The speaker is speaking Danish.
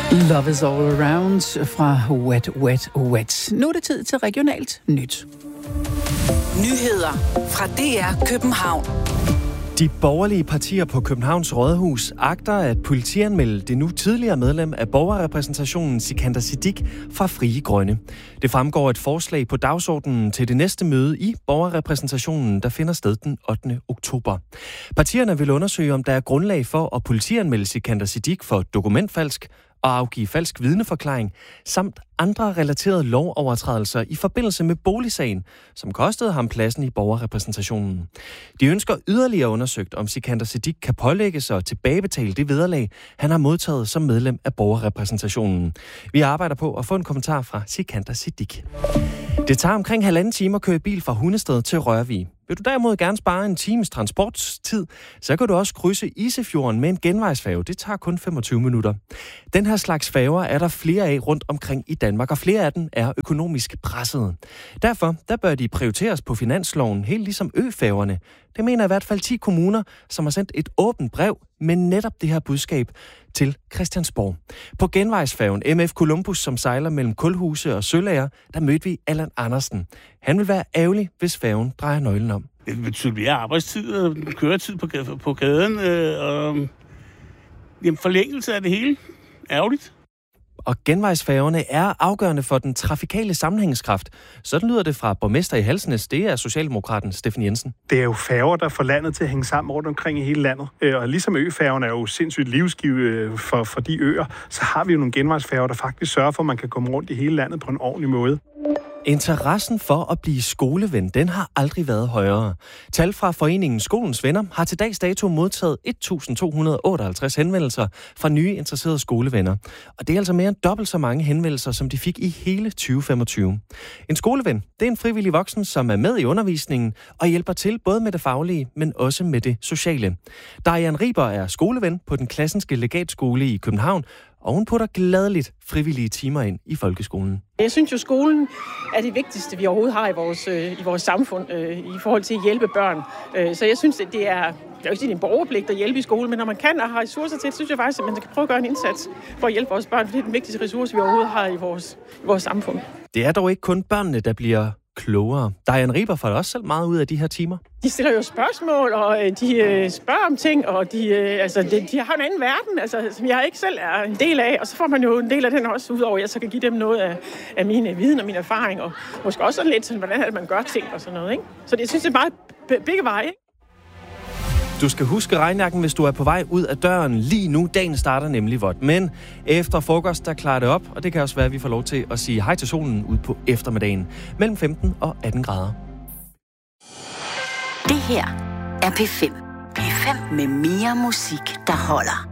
Love is all around fra Wet, Wet, Wet. Nu er det tid til regionalt nyt. Nyheder fra DR København. De borgerlige partier på Københavns Rådhus agter at politianmelde det nu tidligere medlem af borgerrepræsentationen Sikander Siddique fra Frie Grønne. Det fremgår et forslag på dagsordenen til det næste møde i borgerrepræsentationen, der finder sted den 8. oktober. Partierne vil undersøge, om der er grundlag for at politianmelde Sikander Siddique for dokumentfalsk og afgive falsk vidneforklaring, samt andre relaterede lovovertrædelser i forbindelse med boligsagen, som kostede ham pladsen i borgerrepræsentationen. De ønsker yderligere undersøgt, om Sikander Siddique kan pålægges og tilbagebetale det vederlag, han har modtaget som medlem af borgerrepræsentationen. Vi arbejder på at få en kommentar fra Sikander Siddique. Det tager omkring 1,5 time at køre bil fra Hundested til Rørvig. Vil du derimod gerne spare en times transporttid, så kan du også krydse Isefjorden med en genvejsfærge. Det tager kun 25 minutter. Den her slags færger er der flere af rundt omkring i Danmark, og flere af dem er økonomisk pressede. Derfor bør de prioriteres på finansloven, helt ligesom øfærgerne. Det mener i hvert fald 10 kommuner, som har sendt et åbent brev med netop det her budskab til Christiansborg. På genvejsfærgen MF Columbus, som sejler mellem Kulhuse og Sølager, der mødte vi Allan Andersen. Han vil være ærgerlig, hvis færgen drejer nøglen om. Det betyder mere arbejdstid og køretid på gaden. Forlængelse af det hele. Ærgerligt. Og genvejsfærgerne er afgørende for den trafikale sammenhængskraft. Sådan lyder det fra borgmester i Halsnæs. Det er socialdemokraten Steffen Jensen. Det er jo færger, der får landet til at hænge sammen rundt omkring i hele landet. Og ligesom øfærgerne er jo sindssygt livsgive for de øer, så har vi jo nogle genvejsfærger, der faktisk sørger for, at man kan komme rundt i hele landet på en ordentlig måde. Interessen for at blive skoleven, den har aldrig været højere. Tal fra foreningen Skolens Venner har til dags dato modtaget 1.258 henvendelser fra nye interesserede skolevenner. Og det er altså mere end dobbelt så mange henvendelser, som de fik i hele 2025. En skoleven, det er en frivillig voksen, som er med i undervisningen og hjælper til både med det faglige, men også med det sociale. Darian Riber er skoleven på den klassenske legatskole i København, og hun putter gladeligt frivillige timer ind i folkeskolen. Jeg synes jo, skolen er det vigtigste, vi overhovedet har i vores samfund i forhold til at hjælpe børn. Så jeg synes, at det er jo ikke en borgerpligt at hjælpe i skole, men når man kan og har ressourcer til det, synes jeg faktisk, at man skal prøve at gøre en indsats for at hjælpe vores børn, for det er den vigtigste ressource, vi overhovedet har i vores samfund. Det er dog ikke kun børnene, der bliver klogere. Diane Riber får også selv meget ud af de her timer. De stiller jo spørgsmål, og de spørger om ting, og de har en anden verden, som jeg ikke selv er en del af, og så får man jo en del af den også, udover at jeg så kan give dem noget af min viden og min erfaring, og måske også sådan lidt sådan, hvordan man gør ting og sådan noget, ikke? Så jeg synes, det er meget begge veje, ikke? Du skal huske regnjakken, hvis du er på vej ud af døren lige nu. Dagen starter nemlig vådt. Men efter frokost, der klarer det op, og det kan også være, at vi får lov til at sige hej til solen ud på eftermiddagen. Mellem 15 og 18 grader. Det her er P5. P5 med mere musik, der holder.